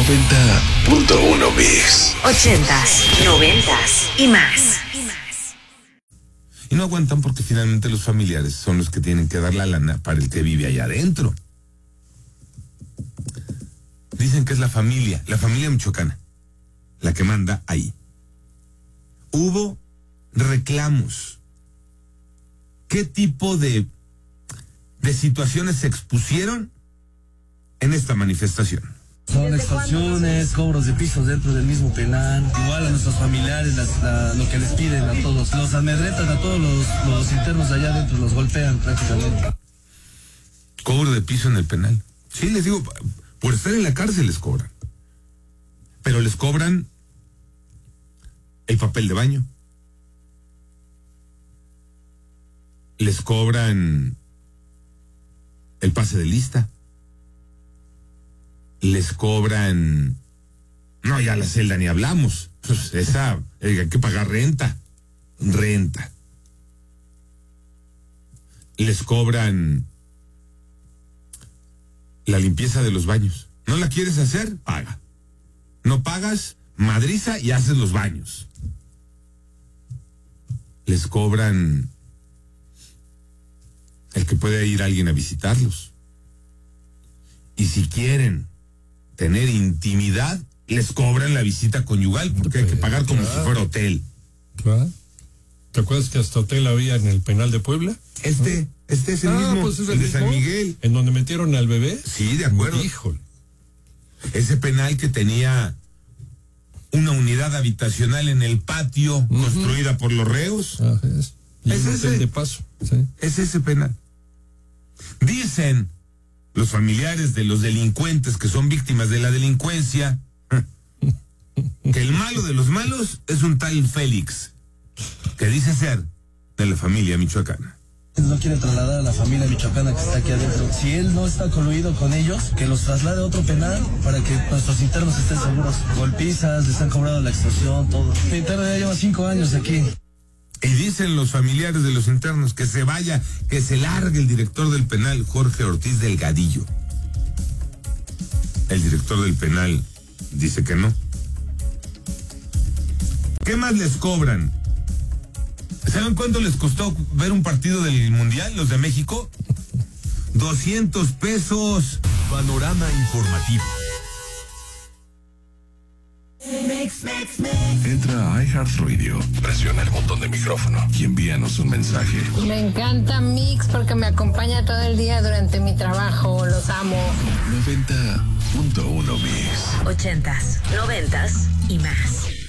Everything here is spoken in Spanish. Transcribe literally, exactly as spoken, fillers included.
noventa punto uno Mix. Ochentas, noventas y más. Y no aguantan porque finalmente los familiares son los que tienen que dar la lana para el que vive allá adentro. Dicen que es la familia, la familia michoacana, la que manda ahí. Hubo reclamos. ¿Qué tipo de, de situaciones se expusieron en esta manifestación? Son extorsiones, cobros de pisos dentro del mismo penal, igual a nuestros familiares, las, la, lo que les piden a todos. Los amedrentan a todos los, los internos de allá adentro, los golpean prácticamente. Cobro de piso en el penal. Sí, les digo, por estar en la cárcel les cobran. Pero les cobran el papel de baño. Les cobran el pase de lista. Les cobran... No, ya la celda ni hablamos. Pues esa, hay que pagar renta. Renta. Les cobran la limpieza de los baños. ¿No la quieres hacer? Paga. No pagas, madriza y haces los baños. Les cobran el que puede ir alguien a visitarlos. Y si quieren tener intimidad, les cobran la visita conyugal, porque hay que pagar como claro. si fuera hotel. Claro. ¿Te acuerdas que hasta hotel había en el penal de Puebla? Este, ¿no? este es el ah, mismo, pues es el, el de mismo, San Miguel. ¿En donde metieron al bebé? Sí, de acuerdo. Híjole. Ese penal que tenía una unidad habitacional en el patio, uh-huh. construida por los reos. Ah, es y es un ese. hotel de paso. Sí. Es ese penal. Dicen los familiares de los delincuentes que son víctimas de la delincuencia que el malo de los malos es un tal Félix, que dice ser de la familia michoacana. No quiere trasladar a la familia michoacana que está aquí adentro. Si él no está coluido con ellos, que los traslade a otro penal para que nuestros internos estén seguros. Golpizas, les han cobrado la extorsión, todo. El interno ya lleva cinco años aquí. Y dicen los familiares de los internos que se vaya, que se largue el director del penal, Jorge Ortiz Delgadillo. El director del penal dice que no. ¿Qué más les cobran? ¿Saben cuánto les costó ver un partido del Mundial, los de México? doscientos pesos. Panorama informativo. Entra a iHeartRadio, presiona el botón de micrófono y envíanos un mensaje. Me encanta Mix porque me acompaña todo el día durante mi trabajo, los amo. noventa punto uno Mix. Ochentas, noventas y más.